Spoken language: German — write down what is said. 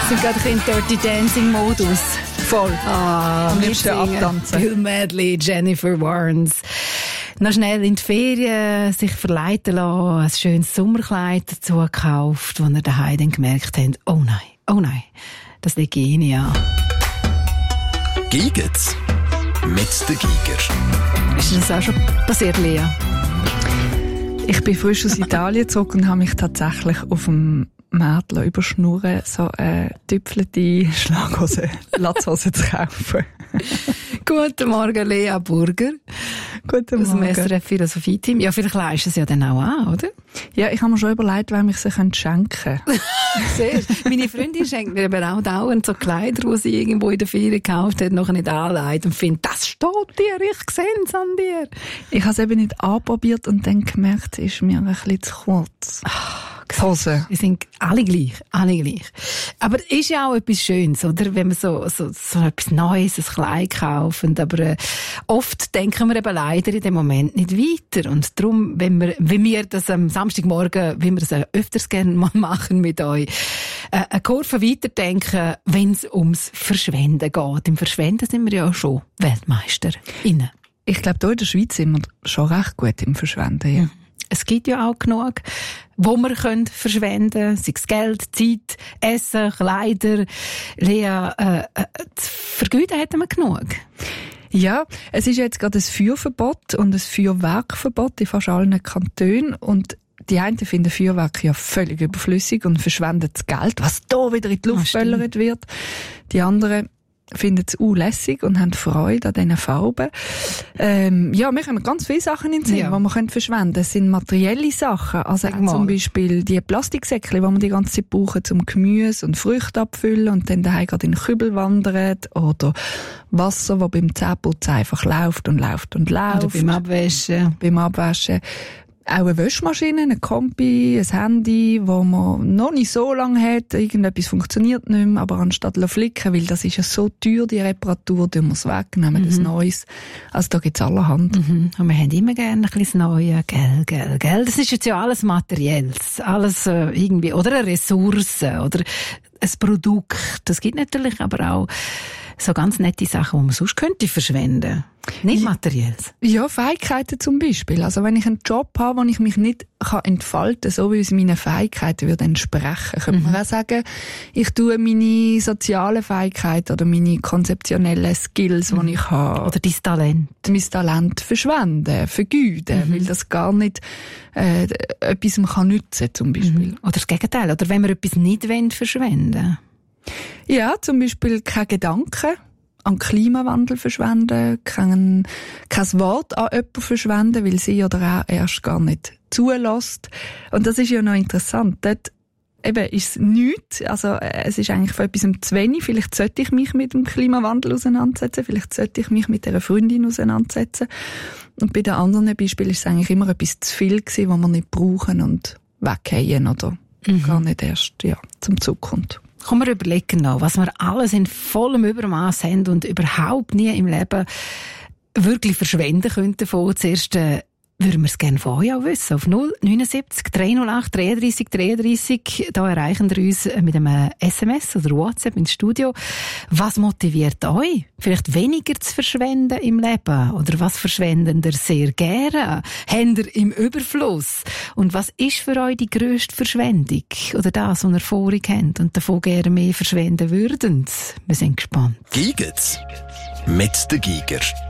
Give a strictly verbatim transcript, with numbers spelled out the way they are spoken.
sind gerade in Dirty Dancing Modus. Voll. Ah, am liebsten abtanzen. Bill Medley, Jennifer Warnes. Noch schnell in die Ferien sich verleiten lassen, ein schönes Sommerkleid dazu gekauft, wo er daheim dann gemerkt hat, oh nein, oh nein, das liegt Ihnen an. Giget's mit der Giger. Ist das auch schon passiert, Lea? Ich bin frisch aus Italien zurück und habe mich tatsächlich auf dem Markt überschnurren, so eine tüpfelte Schlaghose, Latzhose zu kaufen. Guten Morgen, Lea Burger. Guten Aus dem Morgen. S R F Philosophie-Team. Ja, vielleicht leist du es ja dann auch an, oder? Ja, ich habe mir schon überlegt, wem ich sie schenken könnte. Sehr. Meine Freundin schenkt mir eben auch dauernd so Kleider, die sie irgendwo in der Ferien gekauft hat, noch nicht anlegt und findet, das steht dir, ich sehe es an dir. Ich habe es eben nicht anprobiert und dann gemerkt, es ist mir ein bisschen zu kurz. Die Hose. Wir sind alle gleich, alle gleich. Aber es ist ja auch etwas Schönes, oder? Wenn man so, so, so etwas Neues, ein Kleid kauft. Aber äh, oft denken wir eben leider in dem Moment nicht weiter. Und darum, wenn wir, wenn wir das am Samstagmorgen, wie wir das öfters gerne mal machen mit euch, äh, eine Kurve weiterdenken, wenn es ums Verschwenden geht. Im Verschwenden sind wir ja schon WeltmeisterInnen. Ich glaube, hier in der Schweiz sind wir schon recht gut im Verschwenden. Ja. Mhm. Es gibt ja auch genug, wo wir können verschwenden können, sei es Geld, Zeit, Essen, Kleider. Lea, äh, äh, zu vergüten hätten wir genug. Ja, es ist jetzt gerade ein Feuerverbot und ein Feuerwerkverbot in fast allen Kantonen und die einen finden Feuerwerk ja völlig überflüssig und verschwenden das Geld, was da wieder in die Luft geböllert wird. Die anderen finden es unlässig und haben Freude an diesen Farben. Ähm, ja, wir haben ganz viele Sachen in den Sinn, ja, die man verschwenden können. Es sind materielle Sachen, also zum Beispiel die Plastiksäckchen, die man die ganze Zeit brauchen, um Gemüse und Früchte abzufüllen und dann daheim gerade in den Kübel wandern. Oder Wasser, das beim Zähneputzen einfach läuft und läuft und läuft. Oder beim Abwaschen. Beim Abwaschen. Auch eine Wäschmaschine, ein Kompi, ein Handy, das man noch nicht so lange hat. Irgendetwas funktioniert nicht mehr, aber anstatt zu flicken, weil das ist ja so teuer, die Reparatur, tun wir es weg, nehmen das mhm. Neues. Also da gibt's allerhand. Mhm. Und wir haben immer gerne ein bisschen Neues. Gell, gell, gell. Das ist jetzt ja alles Materielles. Alles äh, irgendwie, oder eine Ressource, oder ein Produkt. Das gibt natürlich aber auch so ganz nette Sachen, die man sonst könnte verschwenden. Nicht Materielles. Ja, Fähigkeiten zum Beispiel. Also wenn ich einen Job habe, wo ich mich nicht kann entfalten kann, so wie es meinen Fähigkeiten würde entsprechen, könnte man mhm. auch sagen, ich tue meine sozialen Fähigkeiten oder meine konzeptionellen Skills, mhm. die ich habe. Oder dein Talent. Mein Talent verschwenden, vergeuden, mhm. weil das gar nicht äh, etwas kann nützen zum Beispiel. Mhm. Oder das Gegenteil. Oder wenn wir etwas nicht wollen, verschwenden. Ja, zum Beispiel keine Gedanken an Klimawandel verschwenden, kein, kein Wort an jemanden verschwenden, weil sie oder er erst gar nicht zulässt. Und das ist ja noch interessant. Dort eben ist es nichts, also es ist eigentlich von etwas zu wenig. Vielleicht sollte ich mich mit dem Klimawandel auseinandersetzen, vielleicht sollte ich mich mit einer Freundin auseinandersetzen. Und bei den anderen Beispielen ist es eigentlich immer etwas zu viel gewesen, was wir nicht brauchen und weggehen oder mhm. gar nicht erst ja, zum Zug kommt. Kommen wir überlegen noch, was wir alles in vollem Übermaß haben und überhaupt nie im Leben wirklich verschwenden könnten von. Zuerst äh, würden wir es gerne von euch auch wissen. Auf null neun sieben drei null acht dreiunddreißig dreiunddreißig. Da erreichen wir uns mit einem S M S oder WhatsApp ins Studio. Was motiviert euch? Vielleicht weniger zu verschwenden im Leben? Oder was verschwenden ihr sehr gerne? Habt ihr im Überfluss? Und was ist für euch die grösste Verschwendung? Oder das, was ihr vorig habt und davon gerne mehr verschwenden würdet? Wir sind gespannt. Giget's mit der Giger.